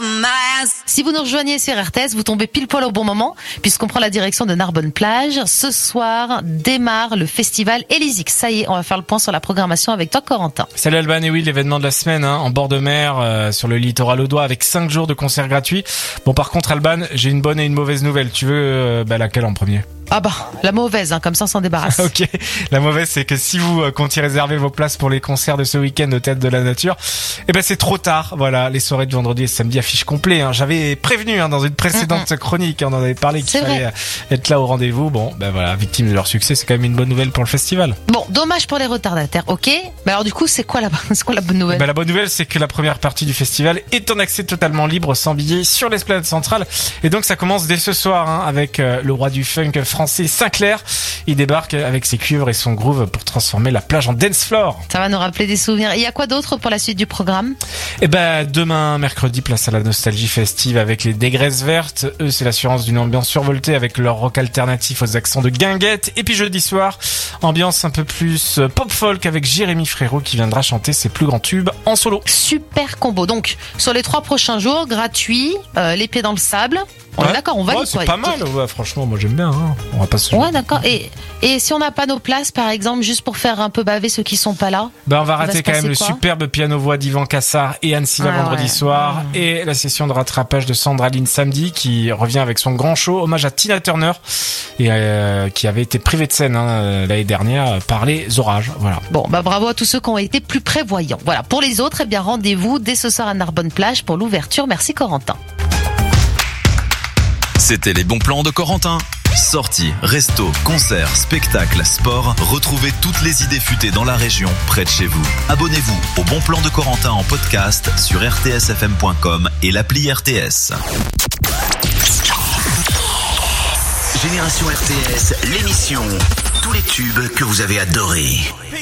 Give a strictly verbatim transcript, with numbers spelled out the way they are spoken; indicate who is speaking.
Speaker 1: Si vous nous rejoignez sur R T S, vous tombez pile poil au bon moment, puisqu'on prend la direction de Narbonne-Plage. Ce soir démarre le festival Elysix. Ça y est, on va faire le point sur la programmation avec toi, Corentin.
Speaker 2: Salut Alban, et oui, l'événement de la semaine, hein, en bord de mer, euh, sur le littoral audois, avec cinq jours de concerts gratuits. Bon, par contre, Alban, j'ai une bonne et une mauvaise nouvelle. Tu veux euh, bah, laquelle en premier ?
Speaker 1: Ah bah, la mauvaise, hein, comme ça on s'en débarrasse.
Speaker 2: Ok, la mauvaise, c'est que si vous euh, comptiez réserver vos places pour les concerts de ce week-end au Théâtre de la Nature, eh ben c'est trop tard. Voilà, les soirées de vendredi et samedi affichent complet. Hein. J'avais prévenu hein, dans une précédente mm-hmm. chronique, hein, on en avait parlé qu'il
Speaker 1: c'est
Speaker 2: fallait
Speaker 1: vrai.
Speaker 2: être là au rendez-vous. Bon, ben voilà, victime de leur succès, c'est quand même une bonne nouvelle pour le festival.
Speaker 1: Bon, dommage pour les retardataires, ok. Mais alors du coup, c'est quoi la, c'est quoi la bonne nouvelle ?
Speaker 2: Ben, la bonne nouvelle, c'est que la première partie du festival est en accès totalement libre, sans billets, sur l'esplanade centrale. Et donc ça commence dès ce soir hein, avec euh, le roi du funk français, Sinclair. Il débarque avec ses cuivres et son groove pour transformer la plage en dance floor.
Speaker 1: Ça va nous rappeler des souvenirs. Il y a quoi d'autre pour la suite du programme ?
Speaker 2: Eh ben, demain, mercredi, place à la nostalgie festive avec les Dégraisses Vertes. Eux, c'est l'assurance d'une ambiance survoltée avec leur rock alternatif aux accents de guinguette. Et puis jeudi soir, ambiance un peu plus pop folk avec Jérémy Frérot qui viendra chanter ses plus grands tubes en solo.
Speaker 1: Super combo. Donc, sur les trois prochains jours, gratuit, euh, les pieds dans le sable. On
Speaker 2: ouais.
Speaker 1: est d'accord, on valide.
Speaker 2: Ouais, c'est pas mal. Ouais, franchement, moi j'aime bien. Hein. On va pas se.
Speaker 1: Ouais, d'accord. Et et si on n'a pas nos places, par exemple, juste pour faire un peu baver ceux qui sont pas là.
Speaker 2: Ben on va rater
Speaker 1: va
Speaker 2: quand même le
Speaker 1: quoi
Speaker 2: superbe piano-voix d'Yvan Cassard et Anne Silla
Speaker 1: ah,
Speaker 2: vendredi
Speaker 1: ouais.
Speaker 2: soir
Speaker 1: mmh.
Speaker 2: et la session de rattrapage de Sandra Lynn samedi qui revient avec son grand show hommage à Tina Turner et euh, qui avait été privée de scène hein, l'année dernière par les orages. Voilà.
Speaker 1: Bon, bah bravo à tous ceux qui ont été plus prévoyants. Voilà. Pour les autres, eh bien rendez-vous dès ce soir à Narbonne-Plage pour l'ouverture. Merci Corentin.
Speaker 3: C'était les bons plans de Corentin. Sorties, restos, concerts, spectacles, sport, retrouvez toutes les idées futées dans la région, près de chez vous. Abonnez-vous au Bon Plan de Corentin en podcast sur r t s f m point com et l'appli R T S.
Speaker 4: Génération R T S, l'émission. Tous les tubes que vous avez adorés.